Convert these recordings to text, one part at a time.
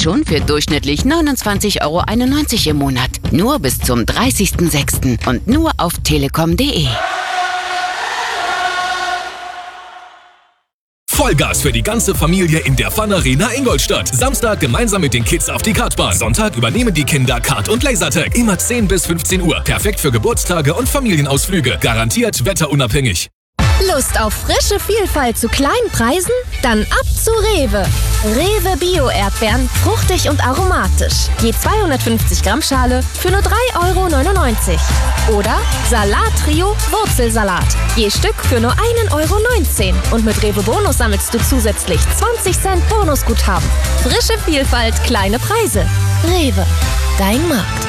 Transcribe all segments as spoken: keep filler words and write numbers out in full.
schon für durchschnittlich neunundzwanzig Euro einundneunzig im Monat. Nur bis zum dreißigsten sechsten und nur auf telekom punkt de. Vollgas für die ganze Familie in der Fun Arena Ingolstadt. Samstag gemeinsam mit den Kids auf die Kartbahn. Sonntag übernehmen die Kinder Kart und Lasertag. Immer zehn bis fünfzehn Uhr. Perfekt für Geburtstage und Familienausflüge. Garantiert wetterunabhängig. Lust auf frische Vielfalt zu kleinen Preisen? Dann ab zu Rewe. Rewe Bio-Erdbeeren, fruchtig und aromatisch. Je zweihundertfünfzig Gramm Schale für nur drei Euro neunundneunzig. Oder Salat-Trio Wurzelsalat. Je Stück für nur ein Euro neunzehn. Und mit Rewe Bonus sammelst du zusätzlich zwanzig Cent Bonusguthaben. Frische Vielfalt, kleine Preise. Rewe, dein Markt.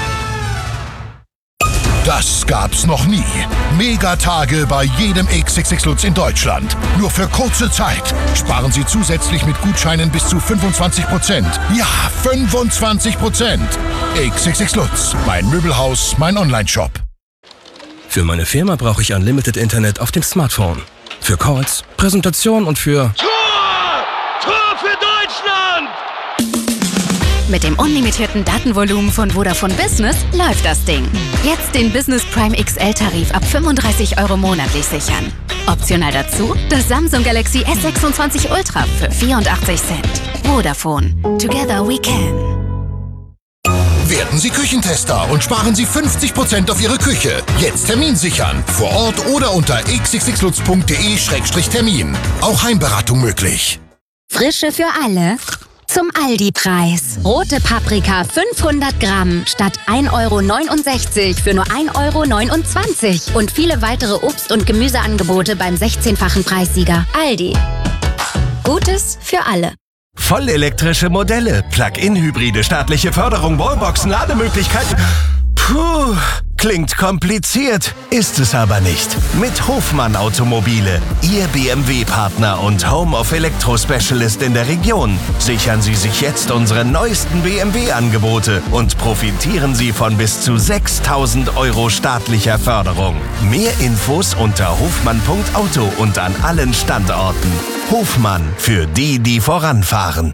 Das gab's noch nie. Megatage bei jedem X X X Lutz in Deutschland. Nur für kurze Zeit. Sparen Sie zusätzlich mit Gutscheinen bis zu fünfundzwanzig Prozent. Ja, fünfundzwanzig Prozent. X X X Lutz, mein Möbelhaus, mein Onlineshop. Für meine Firma brauche ich Unlimited Internet auf dem Smartphone. Für Calls, Präsentation und für... Tor! Tor für Deutschland! Mit dem unlimitierten Datenvolumen von Vodafone Business läuft das Ding. Jetzt den Business Prime X L-Tarif ab fünfunddreißig Euro monatlich sichern. Optional dazu das Samsung Galaxy S sechsundzwanzig Ultra für vierundachtzig Cent. Vodafone. Together we can. Werden Sie Küchentester und sparen Sie fünfzig Prozent auf Ihre Küche. Jetzt Termin sichern. Vor Ort oder unter x x x lutz punkt de Schrägstrich Termin. Auch Heimberatung möglich. Frische für alle. Zum Aldi-Preis. Rote Paprika fünfhundert Gramm statt ein Euro neunundsechzig für nur ein Euro neunundzwanzig. Und viele weitere Obst- und Gemüseangebote beim sechzehnfachen Preissieger. Aldi. Gutes für alle. Vollelektrische Modelle, Plug-in-Hybride, staatliche Förderung, Wallboxen, Lademöglichkeiten. Puh, klingt kompliziert, ist es aber nicht. Mit Hofmann Automobile, Ihr B M W-Partner und Home of Electro Specialist in der Region. Sichern Sie sich jetzt unsere neuesten B M W-Angebote und profitieren Sie von bis zu sechstausend Euro staatlicher Förderung. Mehr Infos unter hofmann punkt auto und an allen Standorten. Hofmann, für die, die voranfahren.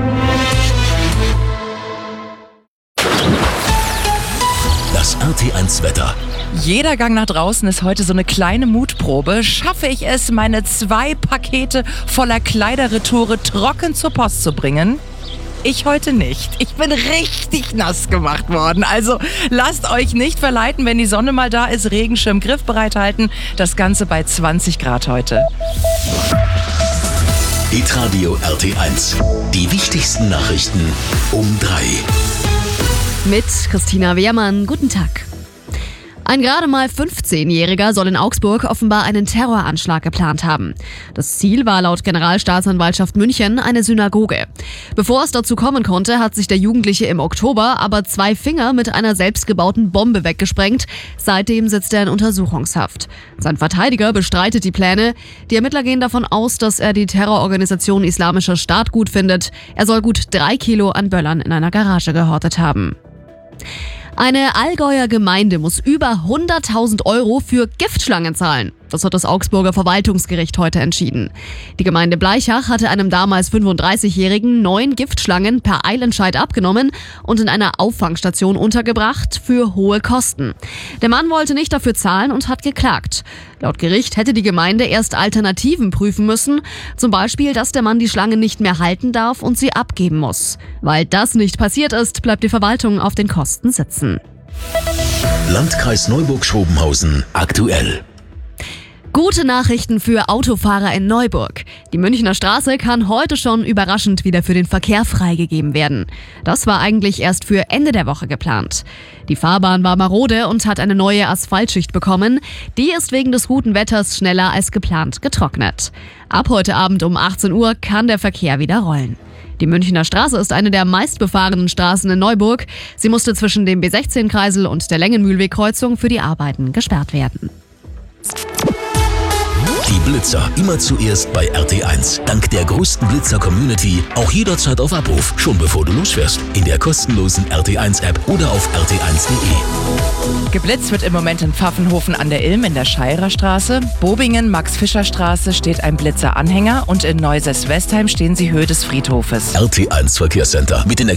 Das R T eins Wetter. Jeder Gang nach draußen ist heute so eine kleine Mutprobe. Schaffe ich es, meine zwei Pakete voller Kleiderretoure trocken zur Post zu bringen? Ich heute nicht. Ich bin richtig nass gemacht worden. Also lasst euch nicht verleiten, wenn die Sonne mal da ist. Regenschirm griffbereit halten. Das Ganze bei zwanzig Grad heute. Hitradio R T eins. Die wichtigsten Nachrichten um drei. Mit Christina Wehrmann, guten Tag. Ein gerade mal fünfzehnjähriger soll in Augsburg offenbar einen Terroranschlag geplant haben. Das Ziel war laut Generalstaatsanwaltschaft München eine Synagoge. Bevor es dazu kommen konnte, hat sich der Jugendliche im Oktober aber zwei Finger mit einer selbstgebauten Bombe weggesprengt. Seitdem sitzt er in Untersuchungshaft. Sein Verteidiger bestreitet die Pläne. Die Ermittler gehen davon aus, dass er die Terrororganisation Islamischer Staat gut findet. Er soll gut drei Kilo an Böllern in einer Garage gehortet haben. Eine Allgäuer Gemeinde muss über hunderttausend Euro für Giftschlangen zahlen. Das hat das Augsburger Verwaltungsgericht heute entschieden. Die Gemeinde Bleichach hatte einem damals fünfunddreißigjährigen neun Giftschlangen per Eilentscheid abgenommen und in einer Auffangstation untergebracht für hohe Kosten. Der Mann wollte nicht dafür zahlen und hat geklagt. Laut Gericht hätte die Gemeinde erst Alternativen prüfen müssen, zum Beispiel, dass der Mann die Schlangen nicht mehr halten darf und sie abgeben muss. Weil das nicht passiert ist, bleibt die Verwaltung auf den Kosten sitzen. Landkreis Neuburg-Schrobenhausen aktuell. Gute Nachrichten für Autofahrer in Neuburg. Die Münchner Straße kann heute schon überraschend wieder für den Verkehr freigegeben werden. Das war eigentlich erst für Ende der Woche geplant. Die Fahrbahn war marode und hat eine neue Asphaltschicht bekommen. Die ist wegen des guten Wetters schneller als geplant getrocknet. Ab heute Abend um achtzehn Uhr kann der Verkehr wieder rollen. Die Münchner Straße ist eine der meistbefahrenen Straßen in Neuburg. Sie musste zwischen dem B sechzehn Kreisel und der Längenmühlweg-Kreuzung für die Arbeiten gesperrt werden. Die Blitzer immer zuerst bei R T eins. Dank der größten Blitzer-Community auch jederzeit auf Abruf, schon bevor du losfährst. In der kostenlosen R T eins App oder auf r t eins punkt de. Geblitzt wird im Moment in Pfaffenhofen an der Ilm in der Scheirer Straße. Bobingen, Max-Fischer-Straße steht ein Blitzer-Anhänger und in Neusäß-Westheim stehen sie Höhe des Friedhofes. R T eins Verkehrscenter mit den